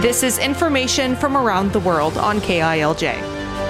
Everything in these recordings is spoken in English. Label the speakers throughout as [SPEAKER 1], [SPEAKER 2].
[SPEAKER 1] This is information from around the world on KILJ.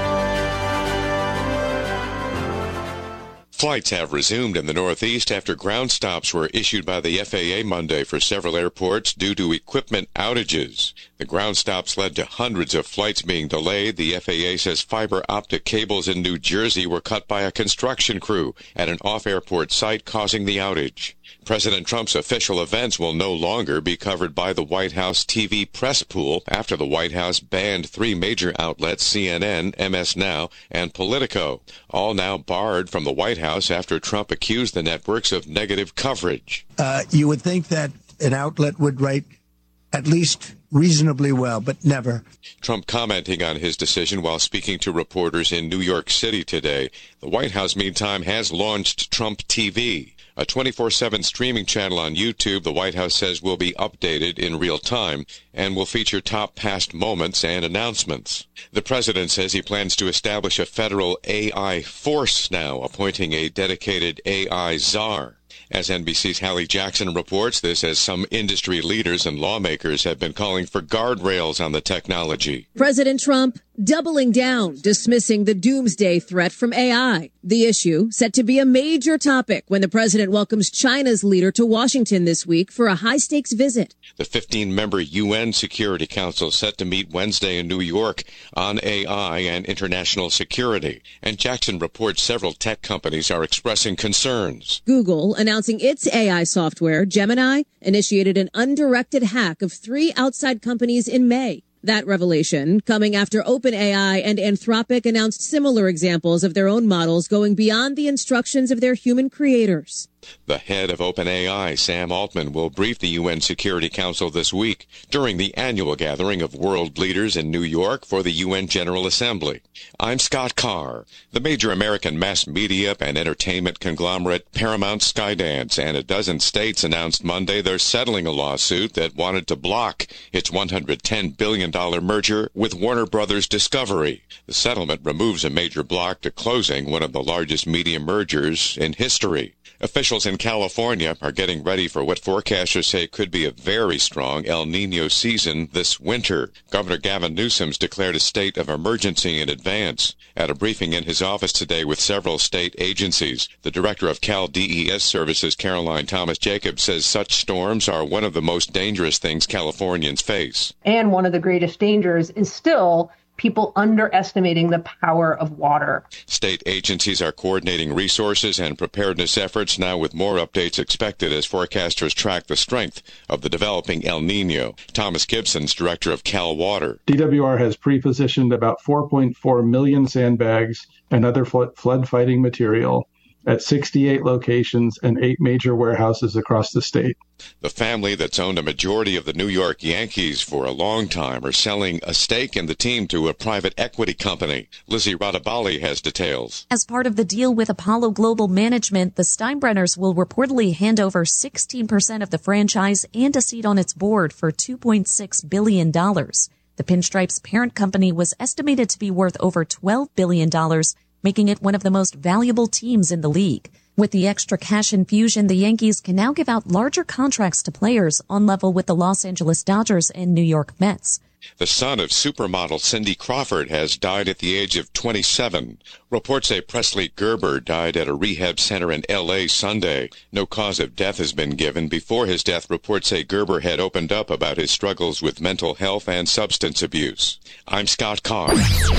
[SPEAKER 2] Flights have resumed in the Northeast after ground stops were issued by the FAA Monday for several airports due to equipment outages. The ground stops led to hundreds of flights being delayed. The FAA says fiber optic cables in New Jersey were cut by a construction crew at an off-airport site, causing the outage. President Trump's official events will no longer be covered by the White House TV press pool after the White House banned three major outlets, CNN, MS Now, and Politico, all now barred from the White House after Trump accused the networks of negative coverage.
[SPEAKER 3] You would think that an outlet would write at least reasonably well, but never.
[SPEAKER 2] Trump commenting on his decision while speaking to reporters in New York City today. The White House, meantime, has launched Trump TV, a 24/7 streaming channel on YouTube. The White House says will be updated in real time and will feature top past moments and announcements. The president says he plans to establish a federal AI force now, appointing a dedicated AI czar. As NBC's Hallie Jackson reports, this as some industry leaders and lawmakers have been calling for guardrails on the technology.
[SPEAKER 4] President Trump doubling down, dismissing the doomsday threat from AI. The issue set to be a major topic when the president welcomes China's leader to Washington this week for a high-stakes visit.
[SPEAKER 2] The 15-member UN Security Council set to meet Wednesday in New York on AI and international security. And Jackson reports several tech companies are expressing concerns.
[SPEAKER 4] Google, announcing its AI software, Gemini, initiated an undirected hack of 3 outside companies in May. That revelation coming after OpenAI and Anthropic announced similar examples of their own models going beyond the instructions of their human creators.
[SPEAKER 2] The head of OpenAI, Sam Altman, will brief the UN Security Council this week during the annual gathering of world leaders in New York for the UN General Assembly. I'm Scott Carr. The major American mass media and entertainment conglomerate Paramount, Skydance, and a dozen states announced Monday they're settling a lawsuit that wanted to block its $110 billion merger with Warner Brothers Discovery. The settlement removes a major block to closing one of the largest media mergers in history. Officials in California are getting ready for what forecasters say could be a very strong El Niño season this winter. Governor Gavin Newsom's declared a state of emergency in advance. At a briefing in his office today with several state agencies, the director of Cal DES Services, Caroline Thomas Jacobs, says such storms are one of the most dangerous things Californians face.
[SPEAKER 5] And one of the greatest dangers is still people underestimating the power of water.
[SPEAKER 2] State agencies are coordinating resources and preparedness efforts now, with more updates expected as forecasters track the strength of the developing El Niño. Thomas Gibson's director of Cal Water.
[SPEAKER 6] DWR has pre-positioned about 4.4 million sandbags and other flood-fighting material at 68 locations and 8 major warehouses across the state.
[SPEAKER 2] The family that's owned a majority of the New York Yankees for a long time are selling a stake in the team to a private equity company. Lizzie Radabali has details.
[SPEAKER 7] As part of the deal with Apollo Global Management, the Steinbrenners will reportedly hand over 16% of the franchise and a seat on its board for $2.6 billion. The Pinstripes parent company was estimated to be worth over $12 billion, making it one of the most valuable teams in the league. With the extra cash infusion, the Yankees can now give out larger contracts to players on level with the Los Angeles Dodgers and New York Mets.
[SPEAKER 2] The son of supermodel Cindy Crawford has died at the age of 27. Reports say Presley Gerber died at a rehab center in L.A. Sunday. No cause of death has been given. Before his death, reports say Gerber had opened up about his struggles with mental health and substance abuse. I'm Scott Carr.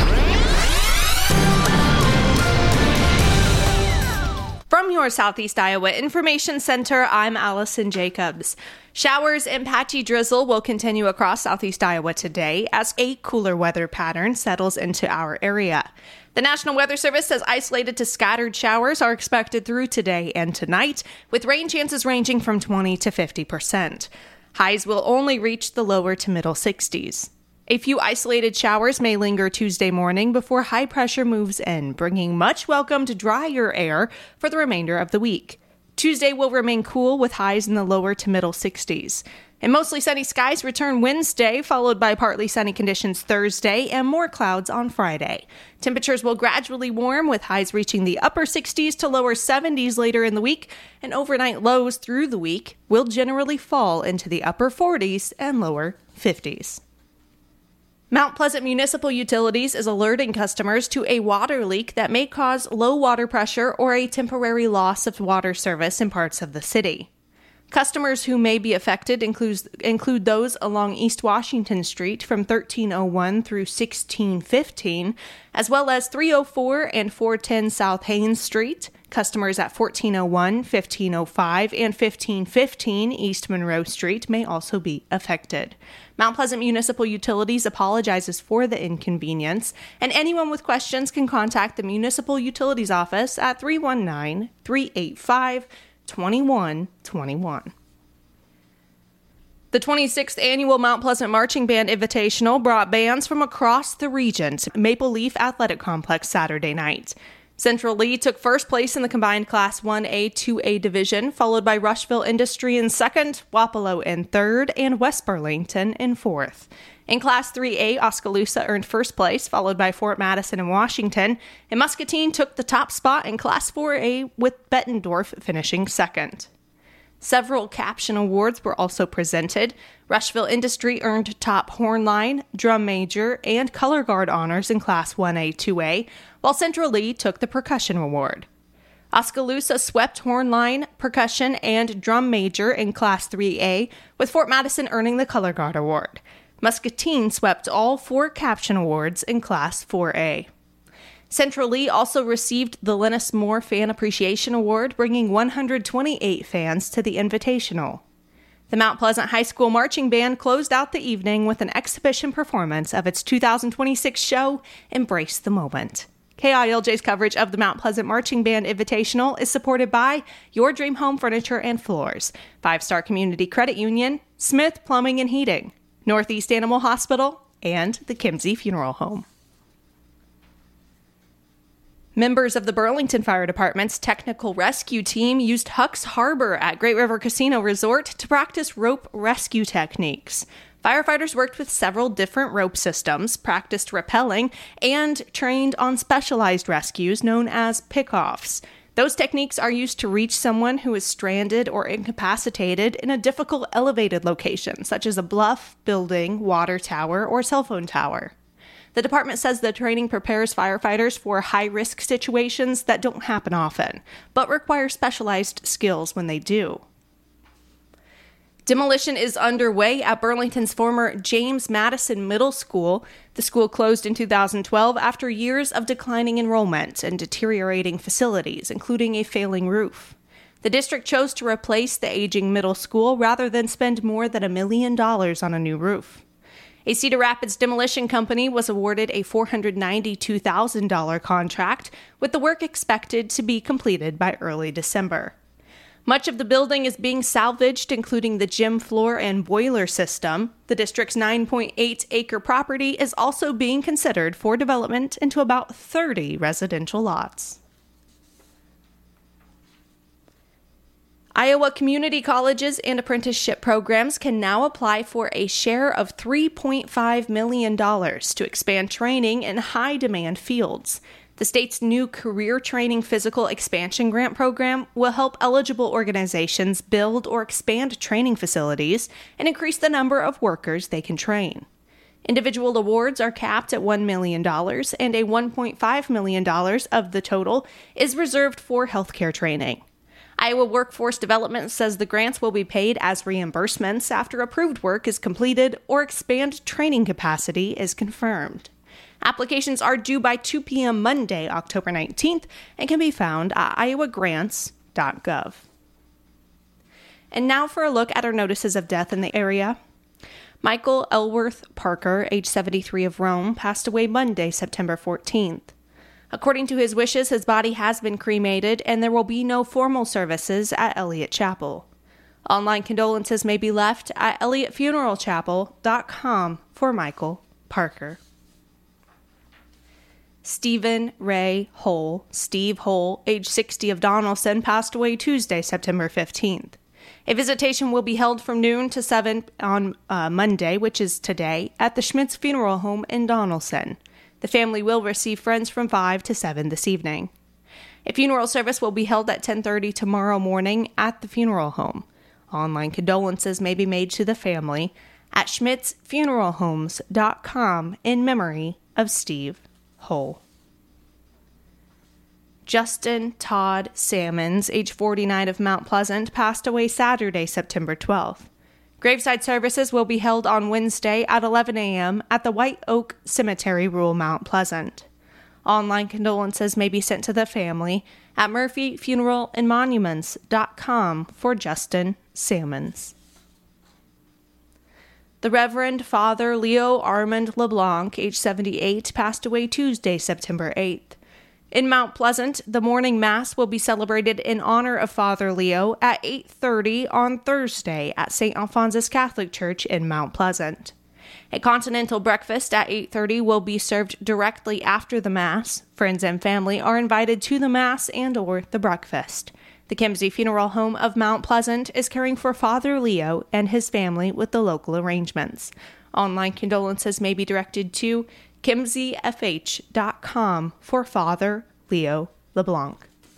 [SPEAKER 1] From your Southeast Iowa Information Center, I'm Allison Jacobs. Showers and patchy drizzle will continue across Southeast Iowa today as a cooler weather pattern settles into our area. The National Weather Service says isolated to scattered showers are expected through today and tonight, with rain chances ranging from 20 to 50%. Highs will only reach the lower to middle 60s. A few isolated showers may linger Tuesday morning before high pressure moves in, bringing much welcomed drier air for the remainder of the week. Tuesday will remain cool with highs in the lower to middle 60s. And mostly sunny skies return Wednesday, followed by partly sunny conditions Thursday and more clouds on Friday. Temperatures will gradually warm with highs reaching the upper 60s to lower 70s later in the week, and overnight lows through the week will generally fall into the upper 40s and lower 50s. Mount Pleasant Municipal Utilities is alerting customers to a water leak that may cause low water pressure or a temporary loss of water service in parts of the city. Customers who may be affected include those along East Washington Street from 1301 through 1615, as well as 304 and 410 South Haynes Street. Customers at 1401, 1505, and 1515 East Monroe Street may also be affected. Mount Pleasant Municipal Utilities apologizes for the inconvenience, and anyone with questions can contact the Municipal Utilities Office at 319-385-2121. The 26th Annual Mount Pleasant Marching Band Invitational brought bands from across the region to Maple Leaf Athletic Complex Saturday night. Central Lee took first place in the combined Class 1A, 2A division, followed by Rushville Industry in second, Wapello in third, and West Burlington in fourth. In Class 3A, Oskaloosa earned first place, followed by Fort Madison and Washington, and Muscatine took the top spot in Class 4A, with Bettendorf finishing second. Several caption awards were also presented. Rushville Industry earned top horn line, drum major, and color guard honors in Class 1A, 2A, while Central Lee took the percussion award. Oskaloosa swept horn line, percussion, and drum major in Class 3A, with Fort Madison earning the color guard award. Muscatine swept all 4 caption awards in Class 4A. Central Lee also received the Lennis Moore Fan Appreciation Award, bringing 128 fans to the Invitational. The Mount Pleasant High School Marching Band closed out the evening with an exhibition performance of its 2026 show, Embrace the Moment. KILJ's coverage of the Mount Pleasant Marching Band Invitational is supported by Your Dream Home Furniture and Floors, 5-Star Community Credit Union, Smith Plumbing and Heating, Northeast Animal Hospital, and the Kimsey Funeral Home. Members of the Burlington Fire Department's technical rescue team used Huck's Harbor at Great River Casino Resort to practice rope rescue techniques. Firefighters worked with several different rope systems, practiced rappelling, and trained on specialized rescues known as pick-offs. Those techniques are used to reach someone who is stranded or incapacitated in a difficult elevated location, such as a bluff, building, water tower, or cell phone tower. The department says the training prepares firefighters for high-risk situations that don't happen often, but require specialized skills when they do. Demolition is underway at Burlington's former James Madison Middle School. The school closed in 2012 after years of declining enrollment and deteriorating facilities, including a failing roof. The district chose to replace the aging middle school rather than spend more than $1 million on a new roof. A Cedar Rapids demolition company was awarded a $492,000 contract, with the work expected to be completed by early December. Much of the building is being salvaged, including the gym floor and boiler system. The district's 9.8-acre property is also being considered for development into about 30 residential lots. Iowa community colleges and apprenticeship programs can now apply for a share of $3.5 million to expand training in high-demand fields. The state's new Career Training Physical Expansion Grant program will help eligible organizations build or expand training facilities and increase the number of workers they can train. Individual awards are capped at $1 million, and a $1.5 million of the total is reserved for healthcare training. Iowa Workforce Development says the grants will be paid as reimbursements after approved work is completed or expand training capacity is confirmed. Applications are due by 2 p.m. Monday, October 19th, and can be found at iowagrants.gov. And now for a look at our notices of death in the area. Michael Elworth Parker, age 73 of Rome, passed away Monday, September 14th. According to his wishes, his body has been cremated, and there will be no formal services at Elliott Chapel. Online condolences may be left at elliottfuneralchapel.com for Michael Parker. Stephen Ray Hull, Steve Hull, age 60 of Donaldson, passed away Tuesday, September 15th. A visitation will be held from noon to 7 on Monday, which is today, at the Schmitz Funeral Home in Donaldson. The family will receive friends from 5 to 7 this evening. A funeral service will be held at 10:30 tomorrow morning at the funeral home. Online condolences may be made to the family at schmidtsfuneralhomes.com in memory of Steve Hull. Justin Todd Salmons, age 49 of Mount Pleasant, passed away Saturday, September 12th. Graveside services will be held on Wednesday at 11 a.m. at the White Oak Cemetery, rural Mount Pleasant. Online condolences may be sent to the family at murphyfuneralandmonuments.com for Justin Salmons. The Reverend Father Leo Armand LeBlanc, age 78, passed away Tuesday, September 8th. In Mount Pleasant, the morning Mass will be celebrated in honor of Father Leo at 8:30 on Thursday at St. Alphonsus Catholic Church in Mount Pleasant. A continental breakfast at 8:30 will be served directly after the Mass. Friends and family are invited to the Mass and/or the breakfast. The Kimsey Funeral Home of Mount Pleasant is caring for Father Leo and his family with the local arrangements. Online condolences may be directed to kimseyfh.com for Father Leo LeBlanc.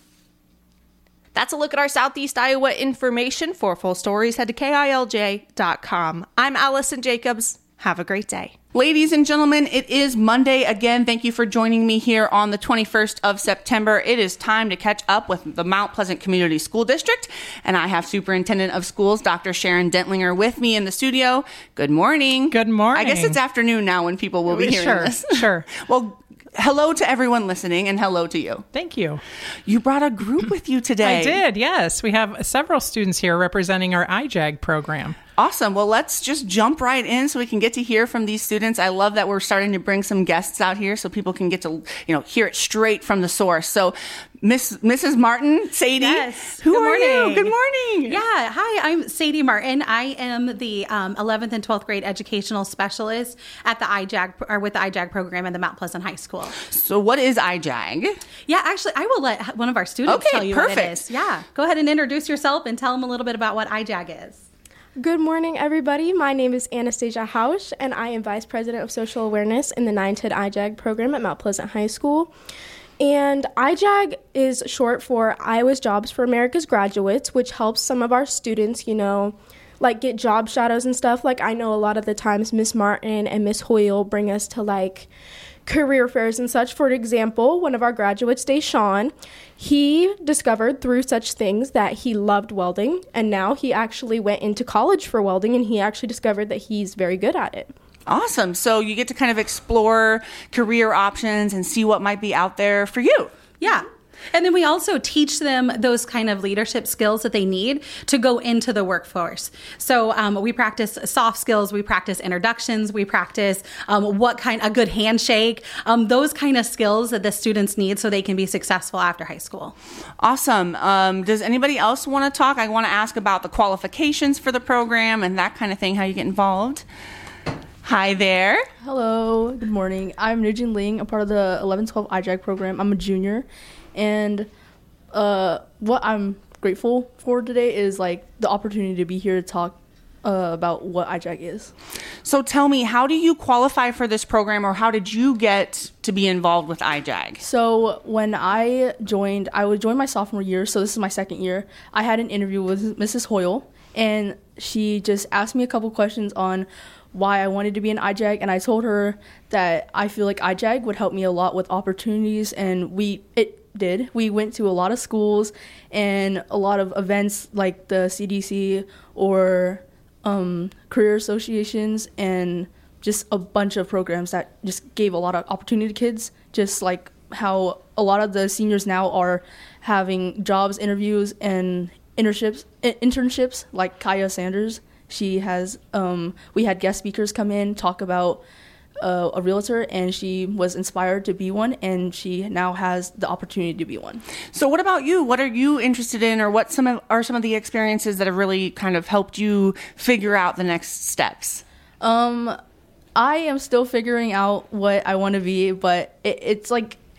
[SPEAKER 1] That's a look at our Southeast Iowa information. For full stories, head to KILJ.com. I'm Allison Jacobs. Have a great day.
[SPEAKER 8] Ladies and gentlemen, it is Monday again. Thank you for joining me here on the 21st of September. It is time to catch up with the Mount Pleasant Community School District, and I have Superintendent of Schools, Dr. Sharon Dentlinger, with me in the studio. Good morning.
[SPEAKER 9] Good morning.
[SPEAKER 8] I guess it's afternoon now when people will be hearing this.
[SPEAKER 9] Sure.
[SPEAKER 8] Well, hello to everyone listening, and hello to you.
[SPEAKER 9] Thank you.
[SPEAKER 8] You brought a group with you today.
[SPEAKER 9] I did, yes. We have several students here representing our IJAG program.
[SPEAKER 8] Awesome. Well, let's just jump right in so we can get to hear from these students. I love that we're starting to bring some guests out here so people can get to, hear it straight from the source. So, Mrs. Martin, Sadie,
[SPEAKER 10] yes.
[SPEAKER 8] Who are you? Good morning.
[SPEAKER 10] Yeah. Hi, I'm Sadie Martin. I am the 11th and 12th grade educational specialist at the IJAG, or with the IJAG program at the Mount Pleasant High School.
[SPEAKER 8] So what is IJAG?
[SPEAKER 10] Yeah, actually, I will let one of our students tell you what it is. Yeah. Go ahead and introduce yourself and tell them a little bit about what IJAG is.
[SPEAKER 11] Good morning, everybody. My name is Anastasia Hausch, and I am Vice President of Social Awareness in the 9-10 IJAG program at Mount Pleasant High School. And IJAG is short for Iowa's Jobs for America's Graduates, which helps some of our students, get job shadows and stuff. Like, I know a lot of the times Miss Martin and Miss Hoyle bring us to, career fairs and such. For example, one of our graduates, Deshaun, he discovered through such things that he loved welding, and now he actually went into college for welding, and he actually discovered that he's very good at it.
[SPEAKER 8] Awesome. So you get to kind of explore career options and see what might be out there for you.
[SPEAKER 10] Yeah. And then we also teach them those kind of leadership skills that they need to go into the workforce. So we practice soft skills, we practice introductions, we practice a good handshake, those kind of skills that the students need so they can be successful after high school.
[SPEAKER 8] Awesome. Does anybody else want to talk? I want to ask about the qualifications for the program and that kind of thing, how you get involved. Hi there.
[SPEAKER 12] Hello. Good morning. I'm Nujin Ling, a part of the 11-12 IJAG program. I'm a junior. And what I'm grateful for today is the opportunity to be here to talk about what IJAG is.
[SPEAKER 8] So tell me, how do you qualify for this program, or how did you get to be involved with IJAG?
[SPEAKER 12] So when I would join my sophomore year, so this is my second year. I had an interview with Mrs. Hoyle, and she just asked me a couple questions on why I wanted to be an IJAG, and I told her that I feel like IJAG would help me a lot with opportunities, and it did. We went to a lot of schools and a lot of events like the CDC or career associations, and just a bunch of programs that just gave a lot of opportunity to kids, just like how a lot of the seniors now are having jobs interviews and internships like Kaya Sanders. She has we had guest speakers come in, talk about a realtor, and she was inspired to be one, and she now has the opportunity to be one.
[SPEAKER 8] So what about you? What are you interested in, or what are some of the experiences that have really kind of helped you figure out the next steps?
[SPEAKER 12] I am still figuring out what I want to be, but it's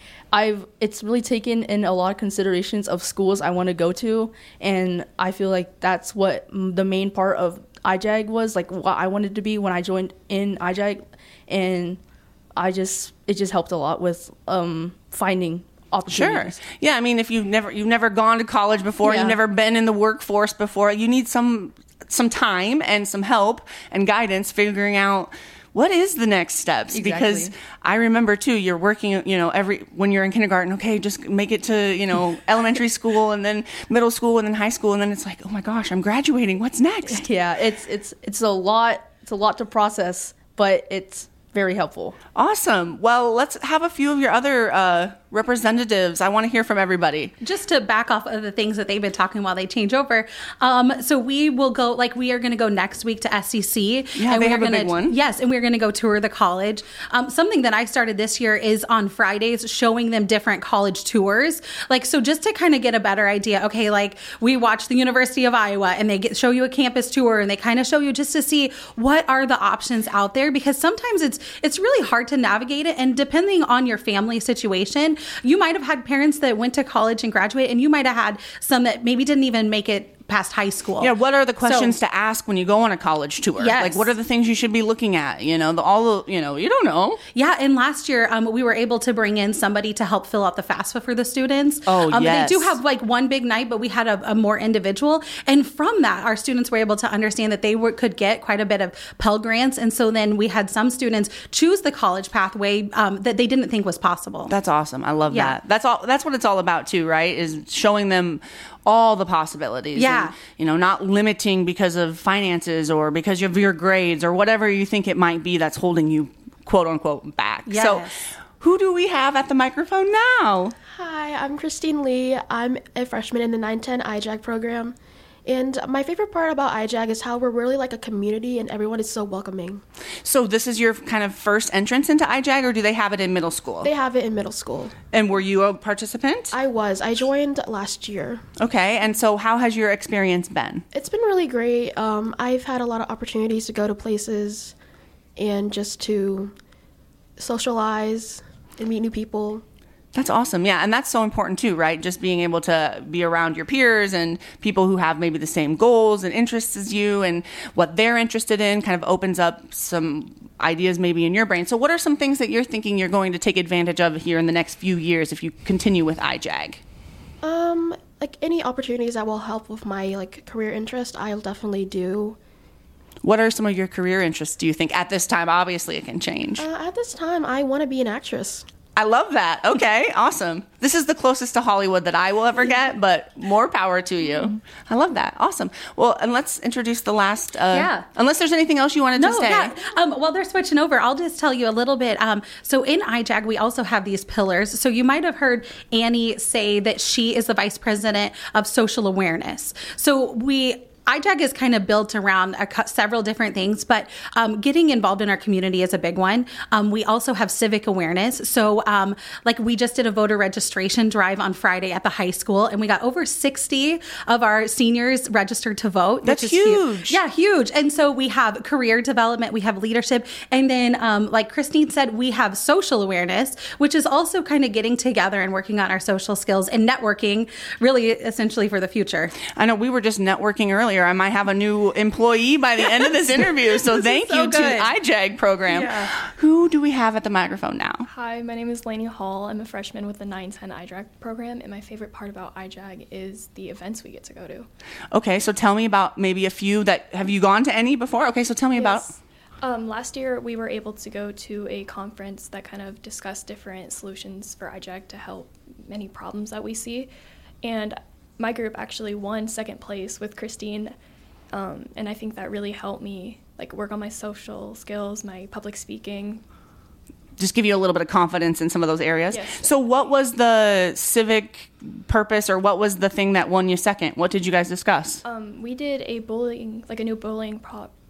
[SPEAKER 12] really taken in a lot of considerations of schools I want to go to, and I feel like that's what the main part of IJAG was, what I wanted to be when I joined in IJAG, and it just helped a lot with finding opportunities.
[SPEAKER 8] Sure. Yeah, I mean, if you've never gone to college before, you've never been in the workforce before, you need some some time and some help and guidance figuring out what is the next steps.
[SPEAKER 10] Exactly.
[SPEAKER 8] Because I remember too, you're working, when you're in kindergarten, okay, just make it to, elementary school and then middle school and then high school. And then it's like, oh my gosh, I'm graduating. What's next?
[SPEAKER 12] Yeah, it's a lot. It's a lot to process, but it's very helpful.
[SPEAKER 8] Awesome. Well, let's have a few of your other representatives. I want to hear from everybody.
[SPEAKER 10] Just to back off of the things that they've been talking while they change over. So we will go, we are going to go next week to SCC.
[SPEAKER 8] Yeah,
[SPEAKER 10] and
[SPEAKER 8] they have a big one.
[SPEAKER 10] Yes, and we're going to go tour the college. Something that I started this year is on Fridays showing them different college tours. So just to kind of get a better idea, okay, we watch the University of Iowa and they show you a campus tour and they kind of show you just to see what are the options out there, because sometimes it's really hard to navigate it. And depending on your family situation, you might have had parents that went to college and graduated, and you might have had some that maybe didn't even make it past high school.
[SPEAKER 8] Yeah, what are the questions to ask when you go on a college tour?
[SPEAKER 10] Yes.
[SPEAKER 8] What are the things you should be looking at? You don't know.
[SPEAKER 10] Yeah, and last year we were able to bring in somebody to help fill out the FAFSA for the students.
[SPEAKER 8] Oh, yes.
[SPEAKER 10] They do have one big night, but we had a more individual. And from that, our students were able to understand that they could get quite a bit of Pell Grants. And so then we had some students choose the college pathway that they didn't think was possible.
[SPEAKER 8] That's awesome. I love that. That's what it's all about too, right? Is showing them all the possibilities.
[SPEAKER 10] Yeah.
[SPEAKER 8] And, not limiting because of finances or because of your grades or whatever you think it might be that's holding you, quote unquote, back.
[SPEAKER 10] Yes.
[SPEAKER 8] So who do we have at the microphone now?
[SPEAKER 11] Hi, I'm Christine Lee. I'm a freshman in the 910 IJAG program. And my favorite part about IJAG is how we're really like a community and everyone is so welcoming.
[SPEAKER 8] So this is your kind of first entrance into IJAG, or do they have it in middle school?
[SPEAKER 11] They have it in middle school.
[SPEAKER 8] And were you a participant?
[SPEAKER 11] I was. I joined last year.
[SPEAKER 8] Okay. And so how has your experience been?
[SPEAKER 11] It's been really great. I've had a lot of opportunities to go to places and just to socialize and meet new people.
[SPEAKER 8] That's awesome. Yeah. And that's so important too, right? Just being able to be around your peers and people who have maybe the same goals and interests as you, and what they're interested in kind of opens up some ideas maybe in your brain. So what are some things that you're thinking you're going to take advantage of here in the next few years if you continue with IJAG?
[SPEAKER 11] Any opportunities that will help with my career interest, I'll definitely do.
[SPEAKER 8] What are some of your career interests, do you think, at this time? Obviously, it can change.
[SPEAKER 11] At this time, I want to be an actress.
[SPEAKER 8] I love that. Okay, awesome. This is the closest to Hollywood that I will ever get, but more power to you. I love that. Awesome. Well, and let's introduce the last. Unless there's anything else you wanted to say.
[SPEAKER 10] Yeah. While they're switching over, I'll just tell you a little bit. So in IJAG, we also have these pillars. So you might have heard Annie say that she is the vice president of social awareness. So IJAG is kind of built around several different things, but getting involved in our community is a big one. We also have civic awareness. So we just did a voter registration drive on Friday at the high school, and we got over 60 of our seniors registered to vote.
[SPEAKER 8] That's huge.
[SPEAKER 10] Yeah, huge. And so we have career development, we have leadership, and then like Christine said, we have social awareness, which is also kind of getting together and working on our social skills and networking, really essentially for the future.
[SPEAKER 8] I know we were just networking earlier. I might have a new employee by the end of this interview. So thank you to the IJAG program. Yeah. Who do we have at the microphone now?
[SPEAKER 13] Hi, my name is Lainey Hall. I'm a freshman with the 910 IJAG program, and my favorite part about IJAG is the events we get to go to.
[SPEAKER 8] Okay, so tell me about maybe a few that, have you gone to any before? Okay, so tell me about.
[SPEAKER 13] Last year, we were able to go to a conference that kind of discussed different solutions for IJAG to help many problems that we see. And my group actually won second place with Christine, and I think that really helped me work on my social skills, my public speaking.
[SPEAKER 8] Just give you a little bit of confidence in some of those areas.
[SPEAKER 13] Yes.
[SPEAKER 8] So what was the civic purpose, or what was the thing that won you second? What did you guys discuss?
[SPEAKER 13] We did a new bullying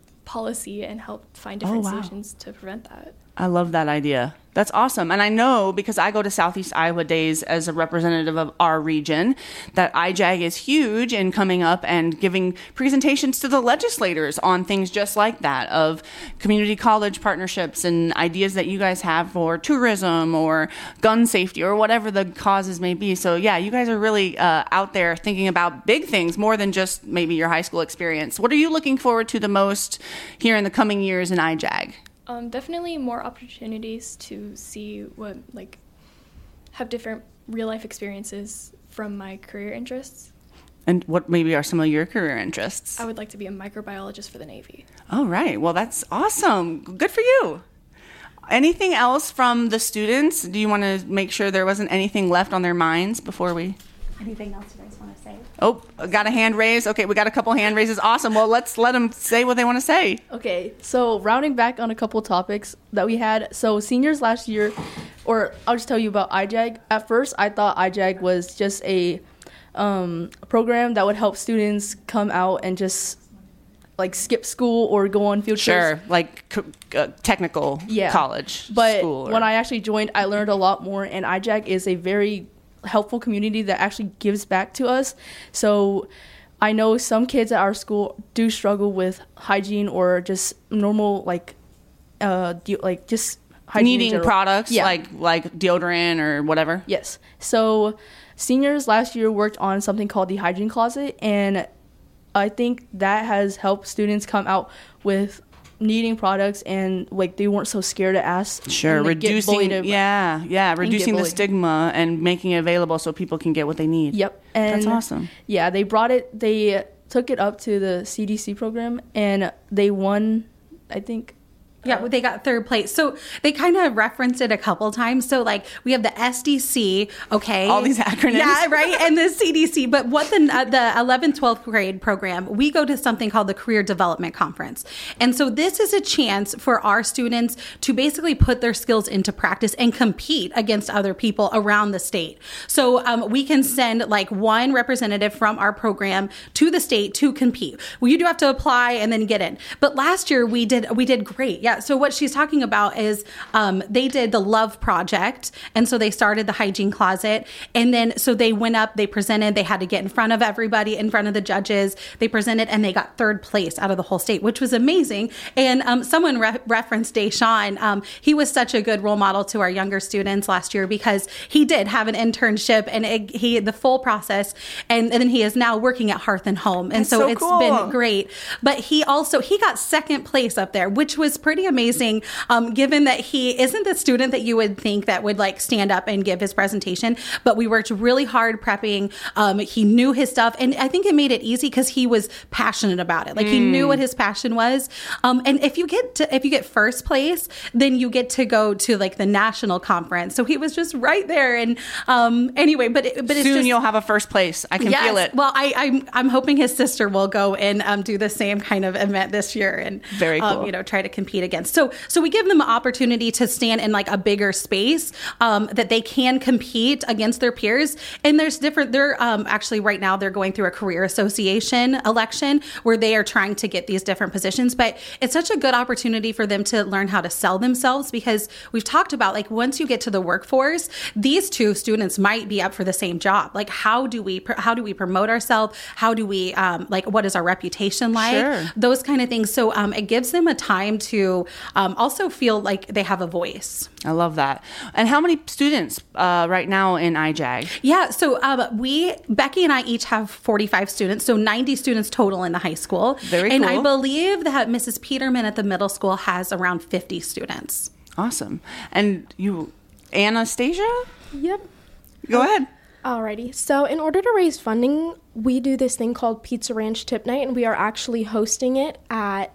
[SPEAKER 13] policy and helped find different solutions to prevent that.
[SPEAKER 8] I love that idea. That's awesome. And I know, because I go to Southeast Iowa Days as a representative of our region, that IJAG is huge in coming up and giving presentations to the legislators on things just like that, of community college partnerships and ideas that you guys have for tourism or gun safety or whatever the causes may be. So yeah, you guys are really out there thinking about big things, more than just maybe your high school experience. What are you looking forward to the most here in the coming years in IJAG?
[SPEAKER 13] Definitely more opportunities to see have different real life experiences from my career interests.
[SPEAKER 8] And what maybe are some of your career interests?
[SPEAKER 13] I would like to be a microbiologist for the Navy.
[SPEAKER 8] All right. Well, that's awesome. Good for you. Anything else from the students? Do you want to make sure there wasn't anything left on their minds before we...
[SPEAKER 10] Anything else you guys want to say?
[SPEAKER 8] Oh, got a hand raised. Okay, we got a couple hand raises. Awesome. Well, let's let them say what they want to say.
[SPEAKER 12] Okay, so rounding back on a couple topics that we had. So seniors last year, or I'll just tell you about IJAG. At first, I thought IJAG was just a program that would help students come out and just like skip school or go on field trips.
[SPEAKER 8] Sure, like technical college
[SPEAKER 12] but
[SPEAKER 8] school.
[SPEAKER 12] When I actually joined, I learned a lot more, and IJAG is a very helpful community that actually gives back to us. So I know some kids at our school do struggle with hygiene or just normal just hygiene
[SPEAKER 8] needing products like deodorant or whatever.
[SPEAKER 12] Yes. So seniors last year worked on something called the hygiene closet, and I think that has helped students come out with needing products, and like they weren't so scared to ask.
[SPEAKER 8] Sure, reducing reducing the stigma and making it available so people can get what they need.
[SPEAKER 12] Yep. And
[SPEAKER 8] that's awesome.
[SPEAKER 12] Yeah, they took it up to the CDC program, and they won, I think.
[SPEAKER 10] Yeah, they got third place. So they kind of referenced it a couple times. So like we have the SDC, okay.
[SPEAKER 8] All these acronyms.
[SPEAKER 10] Yeah, right. And the CDC. But what the 11th, 12th grade program, we go to something called the Career Development Conference. And so this is a chance for our students to basically put their skills into practice and compete against other people around the state. So we can send like one representative from our program to the state to compete. Well, you do have to apply and then get in. But last year we did great. Yeah. So what she's talking about is they did the Love Project. And so they started the hygiene closet. And then so they went up, they presented, they had to get in front of everybody, in front of the judges. They presented and they got third place out of the whole state, which was amazing. And someone referenced Deshaun. He was such a good role model to our younger students last year because he did have an internship and he the full process. And then he is now working at Hearth and Home. And so it's
[SPEAKER 8] cool.
[SPEAKER 10] Been great. But he got second place up there, which was pretty amazing, given that he isn't the student that you would think that would like stand up and give his presentation. But we worked really hard prepping. He knew his stuff, and I think it made it easy because he was passionate about it. Like he knew what his passion was. And if you get first place, then you get to go to like the national conference. So he was just right there. And anyway, but it's
[SPEAKER 8] soon
[SPEAKER 10] just,
[SPEAKER 8] you'll have a first place. I can feel it.
[SPEAKER 10] Well, I'm hoping his sister will go and do the same kind of event this year and
[SPEAKER 8] very cool.
[SPEAKER 10] Try to compete against. So we give them an opportunity to stand in like a bigger space that they can compete against their peers. And there's different. They're actually right now they're going through a career association election where they are trying to get these different positions. But it's such a good opportunity for them to learn how to sell themselves because we've talked about like once you get to the workforce, these two students might be up for the same job. Like how do we promote ourselves? How do we what is our reputation like?
[SPEAKER 8] Sure.
[SPEAKER 10] Those kind of things. So it gives them a time to also feel like they have a voice.
[SPEAKER 8] I love that. And how many students right now in IJAG?
[SPEAKER 10] Yeah, so Becky and I each have 45 students, so 90 students total in the high school.
[SPEAKER 8] Very cool.
[SPEAKER 10] And I believe that Mrs. Peterman at the middle school has around 50 students.
[SPEAKER 8] Awesome. And you, Anastasia?
[SPEAKER 11] Yep.
[SPEAKER 8] Go ahead.
[SPEAKER 11] Alrighty. So in order to raise funding, we do this thing called Pizza Ranch Tip Night, and we are actually hosting it at,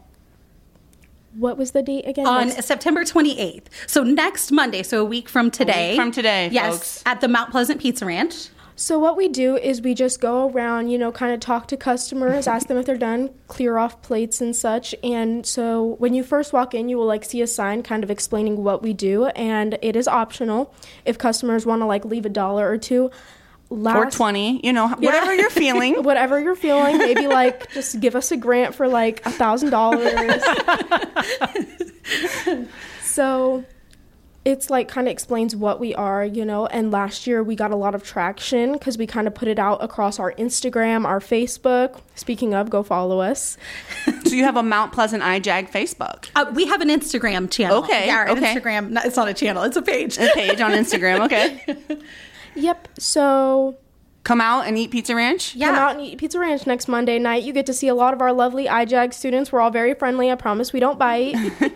[SPEAKER 11] what was the date again?
[SPEAKER 10] On September 28th. So next Monday, so a week from today.
[SPEAKER 8] A week from today,
[SPEAKER 10] yes,
[SPEAKER 8] folks.
[SPEAKER 10] At the Mount Pleasant Pizza Ranch.
[SPEAKER 11] So what we do is we just go around, kind of talk to customers, ask them if they're done, clear off plates and such. And so when you first walk in, you will see a sign kind of explaining what we do, and it is optional. If customers want to leave $1 or $2,
[SPEAKER 8] or 20, whatever you're feeling.
[SPEAKER 11] Whatever you're feeling, maybe just give us a grant for $1,000. So it's kind of explains what we are, and last year we got a lot of traction because we kind of put it out across our Instagram, our Facebook. Speaking of, go follow us.
[SPEAKER 8] So you have a Mount Pleasant IJAG Facebook?
[SPEAKER 10] We have an Instagram channel.
[SPEAKER 8] Okay.
[SPEAKER 10] Yeah,
[SPEAKER 8] okay.
[SPEAKER 10] Instagram. It's not a channel, it's a page.
[SPEAKER 8] A page on Instagram, okay.
[SPEAKER 11] Yep. So
[SPEAKER 8] come out and eat Pizza Ranch?
[SPEAKER 11] Come out and eat Pizza Ranch next Monday night. You get to see a lot of our lovely IJAG students. We're all very friendly. I promise we don't bite.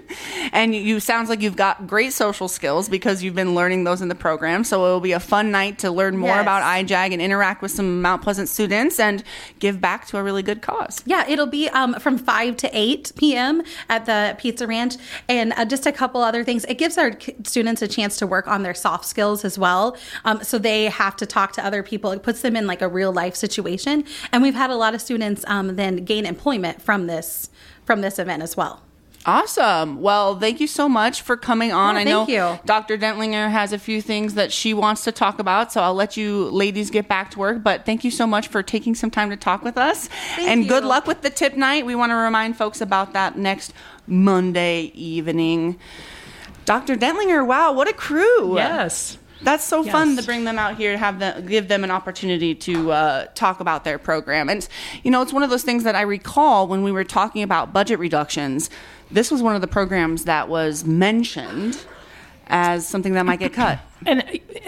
[SPEAKER 8] And you sounds like you've got great social skills because you've been learning those in the program. So it will be a fun night to learn more about IJAG and interact with some Mount Pleasant students and give back to a really good cause.
[SPEAKER 10] Yeah, it'll be from 5 to 8 p.m. at the Pizza Ranch. And just a couple other things. It gives our students a chance to work on their soft skills as well. So they have to talk to other people. It puts them in like a real life situation. And we've had a lot of students then gain employment from this event as well.
[SPEAKER 8] Awesome. Well, thank you so much for coming on.
[SPEAKER 10] Oh,
[SPEAKER 8] I know
[SPEAKER 10] you.
[SPEAKER 8] Dr. Dentlinger has a few things that she wants to talk about, so I'll let you ladies get back to work. But thank you so much for taking some time to talk with us.
[SPEAKER 10] Thank
[SPEAKER 8] Good
[SPEAKER 10] you.
[SPEAKER 8] luck with the tip night. We want to remind folks about that next Monday evening. Dr. Dentlinger, wow, what a crew.
[SPEAKER 9] Yes.
[SPEAKER 8] That's so fun to bring them out here, give them an opportunity to talk about their program. And, it's one of those things that I recall when we were talking about budget reductions. This was one of the programs that was mentioned as something that might get cut.
[SPEAKER 9] And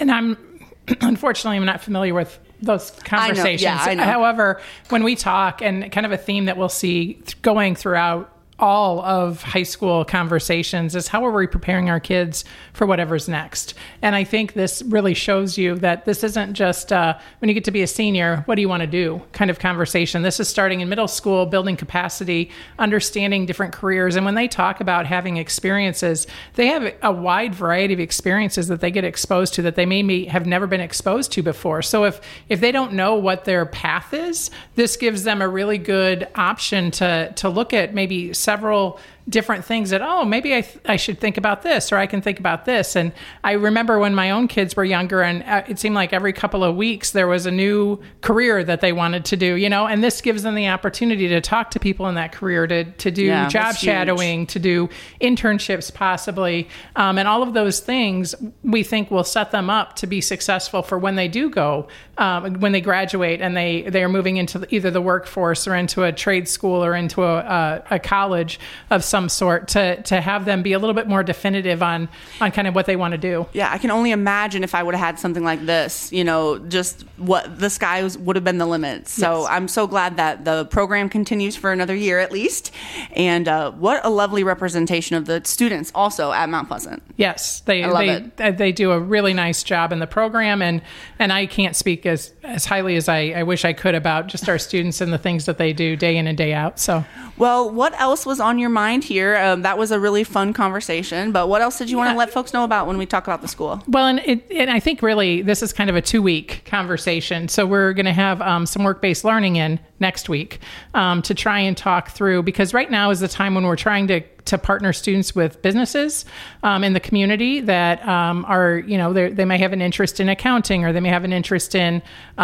[SPEAKER 9] unfortunately, I'm not familiar with those conversations.
[SPEAKER 8] I know.
[SPEAKER 9] However, when we talk, and kind of a theme that we'll see going throughout all of high school conversations is how are we preparing our kids for whatever's next? And I think this really shows you that this isn't just when you get to be a senior, what do you want to do kind of conversation. This is starting in middle school, building capacity, understanding different careers. And when they talk about having experiences, they have a wide variety of experiences that they get exposed to that they may have never been exposed to before. So if they don't know what their path is, this gives them a really good option to look at maybe several different things that, maybe I should think about this, or I can think about this. And I remember when my own kids were younger, and it seemed like every couple of weeks there was a new career that they wanted to do, and this gives them the opportunity to talk to people in that career, to do job shadowing, to do internships possibly. And all of those things we think will set them up to be successful for when they do go, when they graduate and they are moving into either the workforce or into a trade school or into a college of some sort, to have them be a little bit more definitive on kind of what they want to do.
[SPEAKER 8] Yeah, I can only imagine if I would have had something like this, just what the sky would have been the limit. So yes. I'm so glad that the program continues for another year at least. And what a lovely representation of the students also at Mount Pleasant.
[SPEAKER 9] Yes, they do a really nice job in the program. And I can't speak as highly as I wish I could about just our students and the things that they do day in and day out. So,
[SPEAKER 8] well, what else was on your mind here? That was a really fun conversation, but what else did you want to let folks know about when we talk about the school?
[SPEAKER 9] Well, and I think really this is kind of a 2-week conversation. So we're going to have some work-based learning in next week to try and talk through, because right now is the time when we're trying to partner students with businesses in the community that are, they may have an interest in accounting, or they may have an interest in,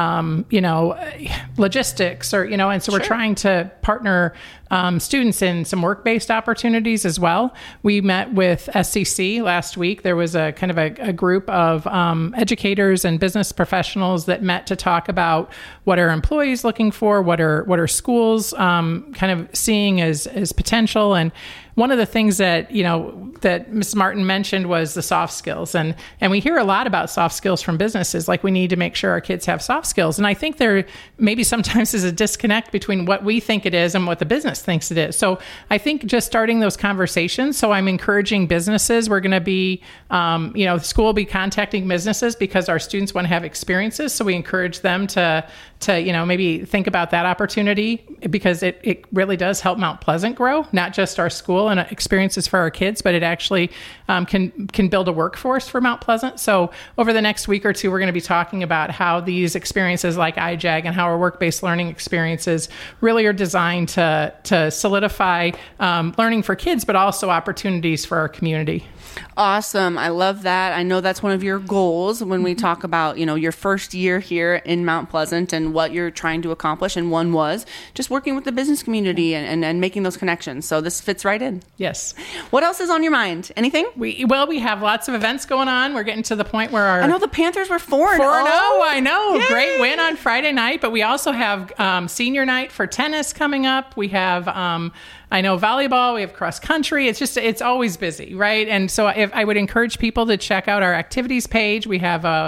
[SPEAKER 9] logistics, or, and so we're trying to partner students in some work-based opportunities as well. We met with SCC last week. There was a kind of a group of educators and business professionals that met to talk about what are employees looking for, what are schools kind of seeing as potential. And one of the things that, that Ms. Martin mentioned was the soft skills. And we hear a lot about soft skills from businesses, like we need to make sure our kids have soft skills. And I think there maybe sometimes is a disconnect between what we think it is and what the business thinks it is. So I think just starting those conversations. So I'm encouraging businesses. We're going to be, the school will be contacting businesses because our students want to have experiences. So we encourage them to maybe think about that opportunity, because it really does help Mount Pleasant grow, not just our school and experiences for our kids, but it actually can build a workforce for Mount Pleasant. So over the next week or two, we're going to be talking about how these experiences like IJAG and how our work-based learning experiences really are designed to solidify learning for kids, but also opportunities for our community.
[SPEAKER 8] Awesome. I love that. I know that's one of your goals when we talk about, your first year here in Mount Pleasant and what you're trying to accomplish. And one was just working with the business community and making those connections. So this fits right in.
[SPEAKER 9] Yes.
[SPEAKER 8] What else is on your mind? Anything?
[SPEAKER 9] We have lots of events going on. We're getting to the point where I
[SPEAKER 8] know the Panthers were 4-0.
[SPEAKER 9] I know. Yay! Great win on Friday night. But we also have senior night for tennis coming up. We have I know volleyball, we have cross country. It's always busy, right? And so I would encourage people to check out our activities page. We have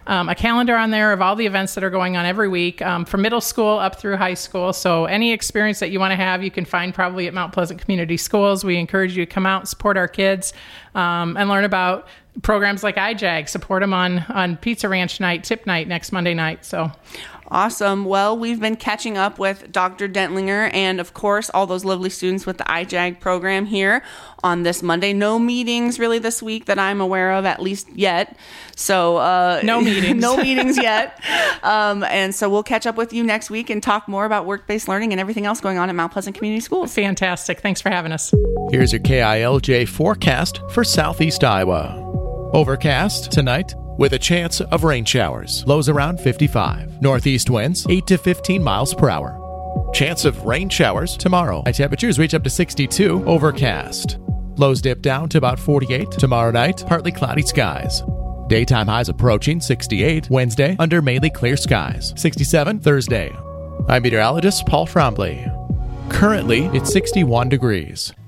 [SPEAKER 9] a calendar on there of all the events that are going on every week from middle school up through high school. So any experience that you want to have, you can find probably at Mount Pleasant Community Schools. We encourage you to come out, support our kids, and learn about programs like IJAG. Support them on Pizza Ranch night, tip night next Monday night. So
[SPEAKER 8] awesome. Well, we've been catching up with Dr. Dentlinger and, of course, all those lovely students with the IJAG program here on this Monday. No meetings really this week that I'm aware of, at least yet. So
[SPEAKER 9] no meetings.
[SPEAKER 8] No meetings yet. And so we'll catch up with you next week and talk more about work-based learning and everything else going on at Mount Pleasant Community Schools.
[SPEAKER 9] Fantastic. Thanks for having us.
[SPEAKER 14] Here's your KILJ forecast for Southeast Iowa. Overcast tonight with a chance of rain showers. Lows around 55. Northeast winds 8 to 15 miles per hour. Chance of rain showers tomorrow. High temperatures reach up to 62. Overcast. Lows dip down to about 48. Tomorrow night, partly cloudy skies. Daytime highs approaching 68. Wednesday, under mainly clear skies. 67 Thursday. I'm meteorologist Paul Trombley. Currently, it's 61 degrees.